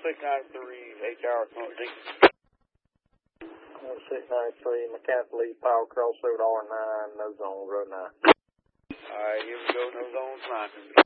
693, 8 hours, 693, mechanical lead power crossover R9, no zone, road 9. Alright, here we go, no zone, 9.